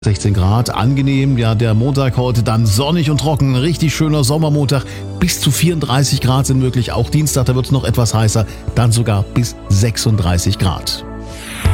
16 Grad, angenehm, ja, der Montag heute dann sonnig und trocken, richtig schöner Sommermontag, bis zu 34 Grad sind möglich, auch Dienstag, da wird es noch etwas heißer, dann sogar bis 36 Grad.